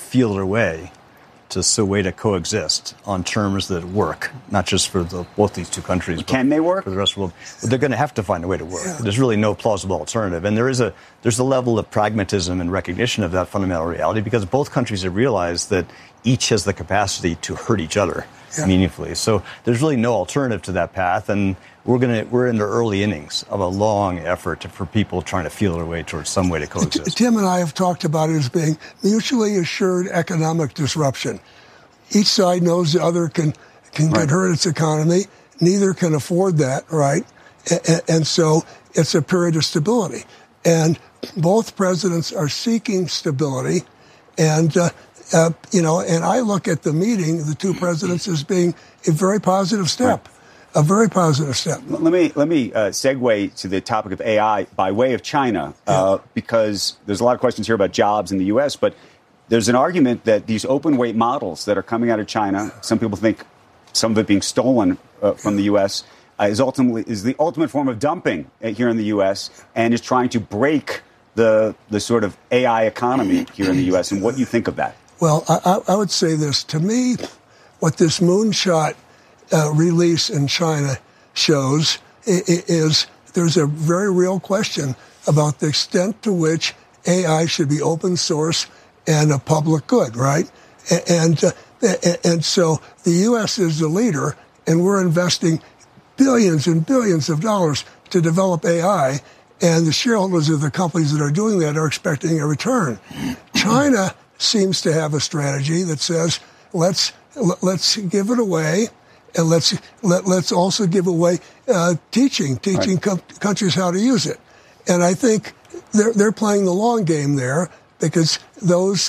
feel their way to a way to coexist on terms that work, not just for both these two countries. Can they work? For the rest of the world. They're going to have to find a way to work. Yeah. There's really no plausible alternative. And there's a level of pragmatism and recognition of that fundamental reality because both countries have realized that each has the capacity to hurt each other meaningfully. So there's really no alternative to that path. And we're in the early innings of a long effort for people trying to feel their way towards some way to coexist. Tim and I have talked about it as being mutually assured economic disruption. Each side knows the other can hurt its economy. Neither can afford that, right? And so it's a period of stability. And both presidents are seeking stability. And, and I look at the meeting, the two presidents, as being a very positive step. Right. A very positive step. Let me segue to the topic of AI by way of China, because there's a lot of questions here about jobs in the U.S., but there's an argument that these open weight models that are coming out of China, some people think some of it being stolen from the U.S., is the ultimate form of dumping here in the U.S. and is trying to break the sort of AI economy here in the U.S. And what do you think of that? Well, I would say this. To me, what this moonshot release in China shows is there's a very real question about the extent to which AI should be open source and a public good, right? And so the U.S. is the leader, and we're investing billions and billions of dollars to develop AI, and the shareholders of the companies that are doing that are expecting a return. China seems to have a strategy that says, let's give it away. And let's also give away teaching countries how to use it. And I think they're playing the long game there because those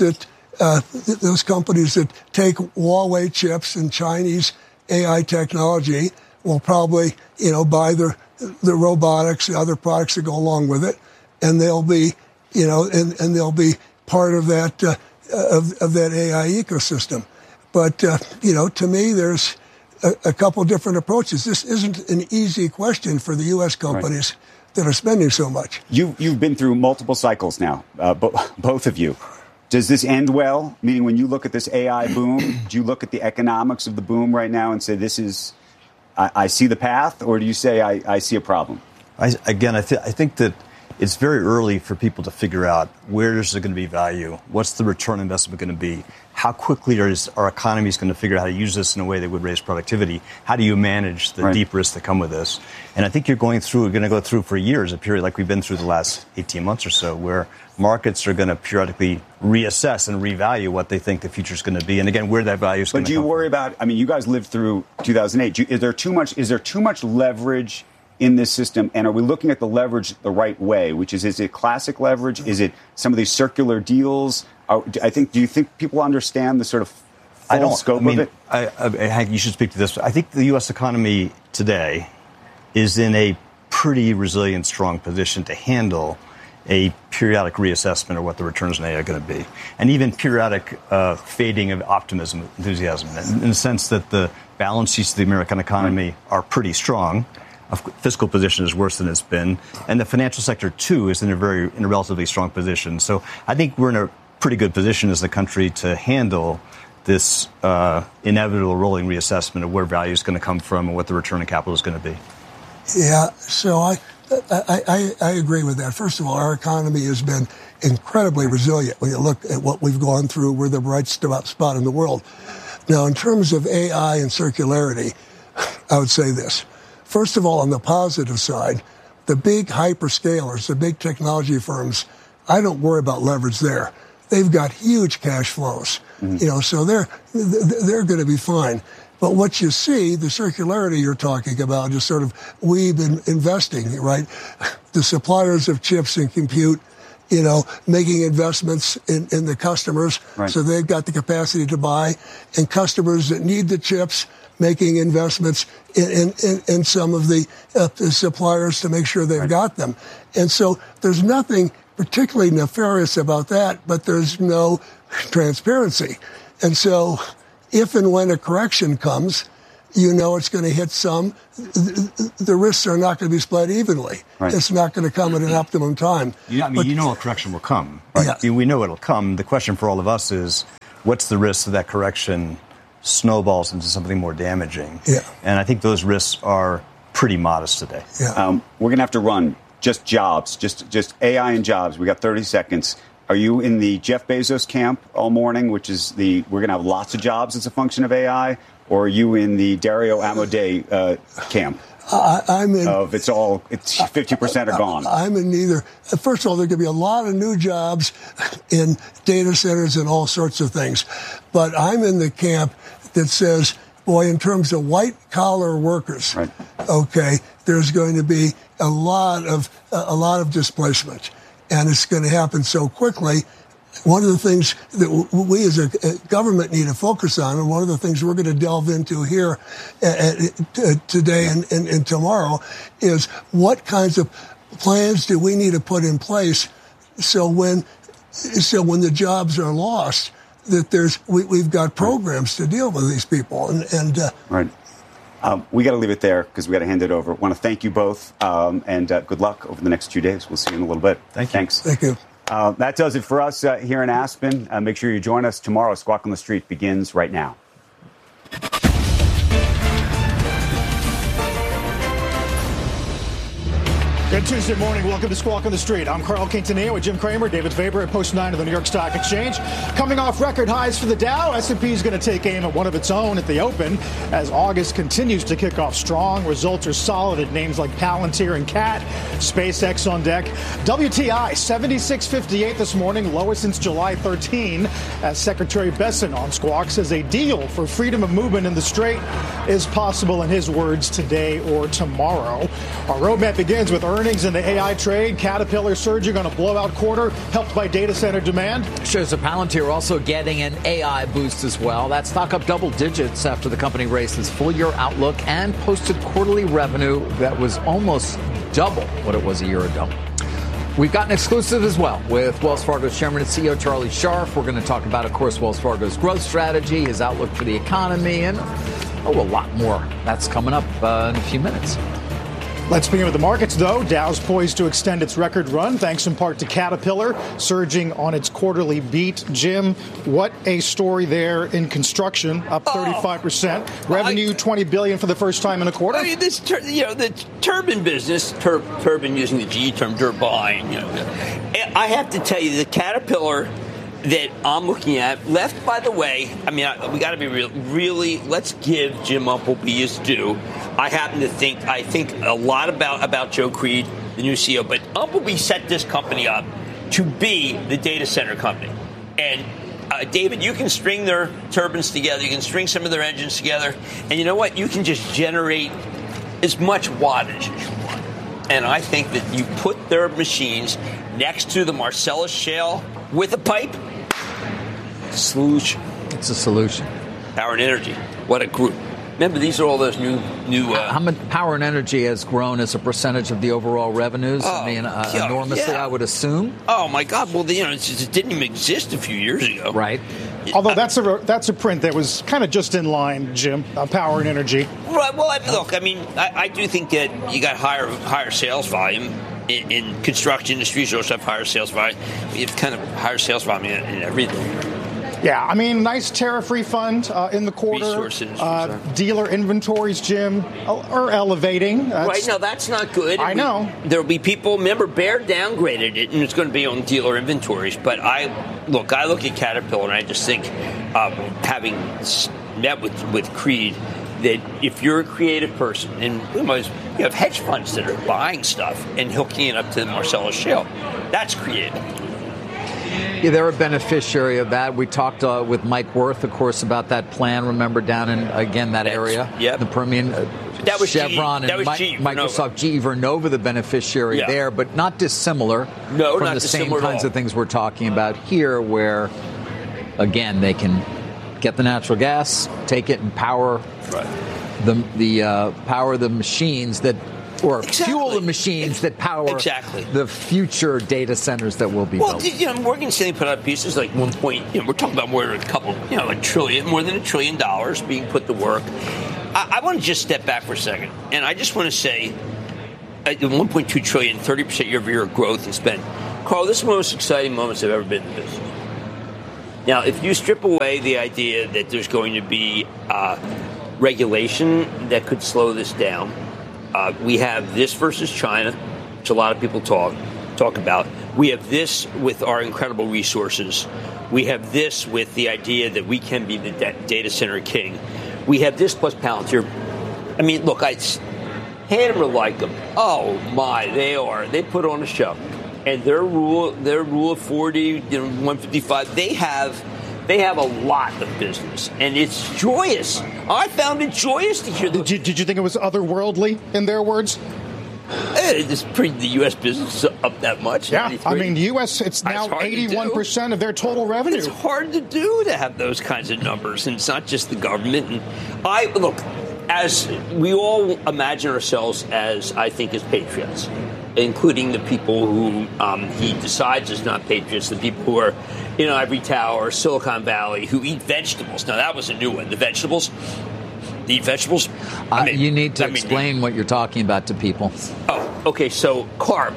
companies that take Huawei chips and Chinese AI technology will probably buy the robotics, the other products that go along with it, and they'll be and they'll be part of that of that AI ecosystem. But to me, there's a couple different approaches. This isn't an easy question for the U.S. companies that are spending so much. You've been through multiple cycles now, both of you. Does this end well? Meaning, when you look at this AI boom, do you look at the economics of the boom right now and say, this is, I see the path, or do you say, I see a problem? I think that it's very early for people to figure out where is there going to be value, what's the return on investment going to be, how quickly is our economies going to figure out how to use this in a way that would raise productivity, how do you manage the deep risks that come with this. And I think you're going to go through for years a period like we've been through the last 18 months or so where markets are going to periodically reassess and revalue what they think the future is going to be, and again, where that value is going to come from. But do you worry about, you guys lived through 2008, is there too much leverage in this system, and are we looking at the leverage the right way, which is it classic leverage? Is it some of these circular deals? Do you think people understand the sort of full scope of it? Hank, you should speak to this. I think the U.S. economy today is in a pretty resilient, strong position to handle a periodic reassessment of what the returns on AI are going to be, and even periodic fading of optimism, enthusiasm, in the sense that the balance sheets of the American economy are pretty strong. Fiscal position is worse than it's been, and the financial sector too is in a relatively strong position. So I think we're in a pretty good position as a country to handle this inevitable rolling reassessment of where value is going to come from and what the return on capital is going to be. Yeah, so I agree with that. First of all, our economy has been incredibly resilient. When you look at what we've gone through, we're the bright spot in the world. Now, in terms of AI and circularity, I would say this. First of all, on the positive side, the big hyperscalers, the big technology firms, I don't worry about leverage there. They've got huge cash flows, so they're going to be fine. But what you see, the circularity you're talking about, is sort of we've been investing, right? The suppliers of chips and compute, making investments in the customers, so they've got the capacity to buy, and customers that need the chips making investments in some of the suppliers to make sure they've got them. And so there's nothing particularly nefarious about that, but there's no transparency. And so if and when a correction comes, it's going to hit some. The risks are not going to be split evenly. It's not going to come at an optimum time. A correction will come. Right? Yeah. We know it'll come. The question for all of us is, what's the risk that correction snowballs into something more damaging? Yeah. And I think those risks are pretty modest today. Yeah. We're going to have to run just jobs, just AI and jobs. We got 30 seconds. Are you in the Jeff Bezos camp all morning, which is we're going to have lots of jobs as a function of AI? Or are you in the Dario Amodei camp? I'm in. It's 50% are gone. I'm in neither. First of all, there could be a lot of new jobs in data centers and all sorts of things. But I'm in the camp that says, boy, in terms of white collar workers, right. Okay, there's going to be a lot of displacement. And it's going to happen so quickly. One of the things that we as a government need to focus on, and one of the things we're going to delve into here today and tomorrow, is what kinds of plans do we need to put in place so when the jobs are lost, that we've got programs to deal with these people. Right. We got to leave it there because we got to hand it over. I want to thank you both, and good luck over the next 2 days. We'll see you in a little bit. Thanks. Thank you. That does it for us here in Aspen. Make sure you join us tomorrow. Squawk on the Street begins right now. Good Tuesday morning. Welcome to Squawk on the Street. I'm Carl Quintanilla with Jim Cramer, David Faber at Post 9 of the New York Stock Exchange. Coming off record highs for the Dow, S&P is going to take aim at one of its own at the open as August continues to kick off strong. Results are solid at names like Palantir and Cat. SpaceX on deck. WTI 76.58 this morning, lowest since July 13, as Secretary Bessent on Squawk says a deal for freedom of movement in the Strait is possible, in his words, today or tomorrow. Our roadmap begins with earnings in the AI trade. Caterpillar surging on a blowout quarter, helped by data center demand. Shows that Palantir also getting an AI boost as well. That stock up double digits after the company raised its full-year outlook and posted quarterly revenue that was almost double what it was a year ago. We've got an exclusive as well with Wells Fargo's Chairman and CEO Charlie Scharf. We're going to talk about, of course, Wells Fargo's growth strategy, his outlook for the economy, and a lot more. That's coming up in a few minutes. Let's begin with the markets, though. Dow's poised to extend its record run, thanks in part to Caterpillar, surging on its quarterly beat. Jim, what a story there in construction, up 35%. Revenue, $20 billion for the first time in a quarter. I mean, the turbine business, turbine using the G term, turbine. I have to tell you, the Caterpillar that I'm looking at, left, by the way, I mean, we got to be real. Really, let's give Jim Umpleby his due. I think a lot about Joe Creed, the new CEO, but Umpleby set this company up to be the data center company. And David, you can string their turbines together, you can string some of their engines together, and you know what? You can just generate as much wattage as you want. And I think that you put their machines next to the Marcellus Shale with a pipe. Solution. It's a solution. Power and Energy. What a group. Remember, these are all those new. How much Power and Energy has grown as a percentage of the overall revenues? Enormously, I would assume. Oh my God! Well, it didn't even exist a few years ago, right? Although that's a print that was kind of just in line, Jim. Power and Energy. Right. Well, look. I mean, I do think that you got higher sales volume in construction industries. You also have higher sales volume. You have kind of higher sales volume in everything. Yeah, I mean, nice tariff refund in the quarter. Dealer inventories, Jim, are elevating. Right, no, that's not good. I know. There'll be people, remember, Baird downgraded it, and it's going to be on dealer inventories. But I look at Caterpillar, and I just think, having met with Creed, that if you're a creative person, and you have hedge funds that are buying stuff and hooking it up to the Marcellus Shale, that's creative. Yeah, they're a beneficiary of that. We talked with Mike Wirth, of course, about that plan. Remember down in, again, that area, the Permian, that was Chevron GE. That and was GE Microsoft, GE Vernova, the beneficiary there, but not dissimilar from the same kinds of things we're talking about here, where, again, they can get the natural gas, take it, and power the machines that. Or fuel the machines that power the future data centers that will be built. Well, Morgan Stanley put out pieces like 1 point. We're talking about more than $1 trillion being put to work. I want to just step back for a second, and I just want to say, $1.2 trillion, 30% year-over-year growth in spend. Carl, this is one of the most exciting moments I've ever been in the business. Now, if you strip away the idea that there's going to be regulation that could slow this down, we have this versus China, which a lot of people talk about. We have this with our incredible resources. We have this with the idea that we can be the data center king. We have this plus Palantir. I mean, look, I hate them or like them. Oh my, they are. They put on a show, and their rule of 40, 155. They have a lot of business, and it's joyous. I found it joyous to hear. Did you think it was otherworldly, in their words? It's pretty the U.S. business up that much. Yeah, I mean, the U.S. It's now 81% of their total revenue. It's hard to do to have those kinds of numbers, and it's not just the government. And look, as we all imagine ourselves as, I think, as patriots, including the people who he decides is not patriots, the people who are in Ivory Tower, Silicon Valley, who eat vegetables. Now, that was a new one. The vegetables. Eat vegetables? You need to explain what you're talking about to people. Oh, okay. So Karp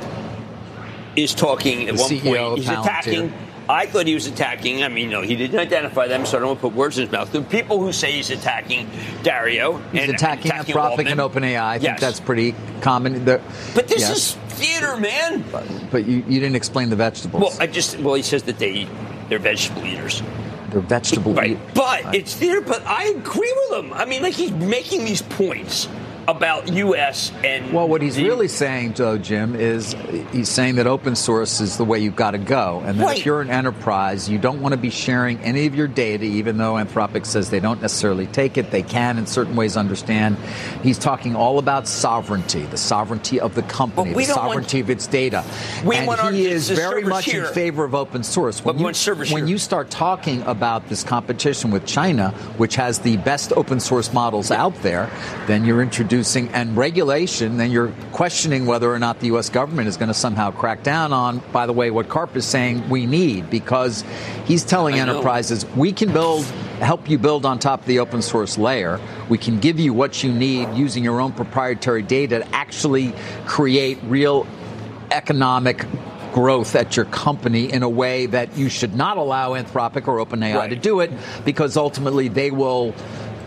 is talking at one point. He's attacking. I thought he was attacking. I mean, no, he didn't identify them, so I don't want to put words in his mouth. There are people who say he's attacking Dario. He's attacking Anthropic and OpenAI. I think that's pretty common. But this is theater, man. But you didn't explain the vegetables. Well, he says that they're vegetable eaters. They're vegetable eaters. But it's theater, but I agree with him. I mean, like, he's making these points about U.S. and... Well, what he's really saying, though, Jim, is he's saying that open source is the way you've got to go. And that if you're an enterprise, you don't want to be sharing any of your data, even though Anthropic says they don't necessarily take it. They can, in certain ways, understand. He's talking all about sovereignty, the sovereignty of the company, the sovereignty of its data. And he is very much in favor of open source. When you start talking about this competition with China, which has the best open source models out there, then you're introducing and regulation, then you're questioning whether or not the U.S. government is going to somehow crack down on, by the way, what Karp is saying we need, because he's telling enterprises, we can help you build on top of the open source layer. We can give you what you need using your own proprietary data to actually create real economic growth at your company in a way that you should not allow Anthropic or OpenAI to do it, because ultimately they will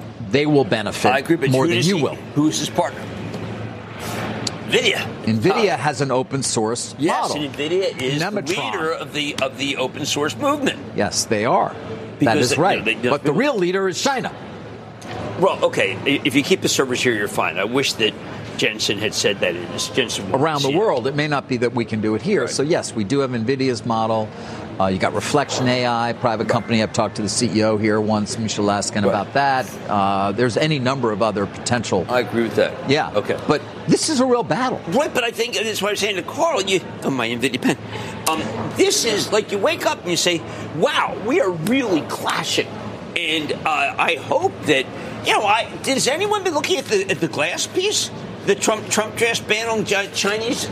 benefit more than you will. Who's his partner? NVIDIA. NVIDIA has an open source model. Yes, and NVIDIA is the leader of the open source movement. Yes, they are. That is right. But the real leader is China. Well, okay, if you keep the servers here, you're fine. I wish that Jensen had said that in this. Jensen around the world. It may not be that we can do it here. Right. So, yes, we do have NVIDIA's model. You got Reflection AI, private company. I've talked to the CEO here once, Michel Laskin, about that. There's any number of other potential. I agree with that. Yeah. Okay. But this is a real battle. Right, but I think that's what I was saying to Carl. My NVIDIA pen. This is like you wake up and you say, wow, we are really clashing. And I hope that, has anyone been looking at the glass piece? The Trump draft ban on Chinese?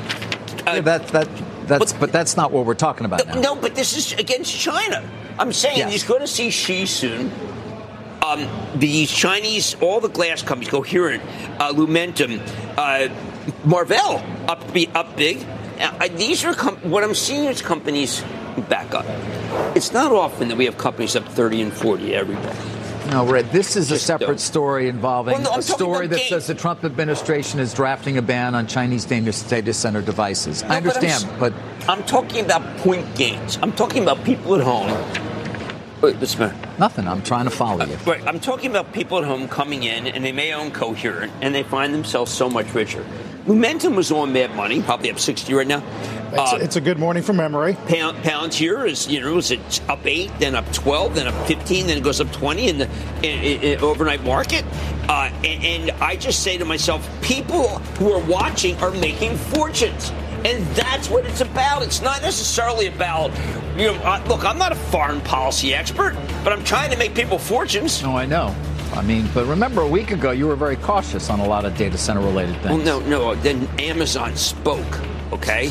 But that's not what we're talking about now. No, but this is against China. I'm saying he's going to see Xi soon. The Chinese, all the glass companies, Coherent, Lumentum, Marvell, up big. These are what I'm seeing is companies back up. It's not often that we have companies up 30 and 40 every day. No, Red, this is a separate story involving a story that says the Trump administration is drafting a ban on Chinese data center devices. I understand, but I'm talking about point gains. I'm talking about people at home. Wait, what's the matter? Nothing. I'm trying to follow you. Right. I'm talking about people at home coming in, and they may own Coherent, and they find themselves so much richer. Lumentum was on Mad Money, probably up 60 right now. It's a good morning from memory. Palantir is up 8, then up 12, then up 15, then it goes up 20 in the overnight market. And I just say to myself, people who are watching are making fortunes. And that's what it's about. It's not necessarily about, look, I'm not a foreign policy expert, but I'm trying to make people fortunes. No, I know. I mean, but remember a week ago, you were very cautious on a lot of data center related things. Well, no. Then Amazon spoke, okay?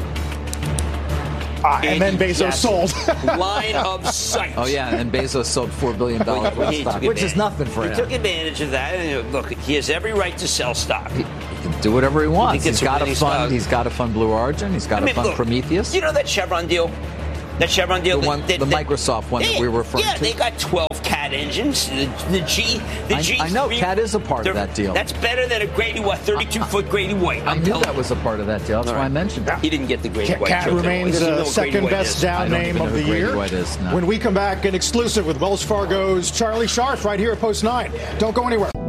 And then Bezos sold. Line of sight. Oh, yeah, and Bezos sold $4 billion worth of stock, which is nothing for him. He took advantage of that. And look, he has every right to sell stock. He can do whatever he wants. He's got to fund Blue Origin. He's got to fund Prometheus. You know that Chevron deal? That Chevron deal. The Microsoft one that we were referring to. Yeah, they got 12 CAT engines. The G. I know CAT is a part of that deal. That's better than a Grady 32-foot Grady White. I knew that was a part of that deal. That's why I mentioned it. He didn't get the Grady White. CAT remains the second best down name of the year. No. When we come back, an exclusive with Wells Fargo's Charlie Scharf right here at Post 9. Don't go anywhere.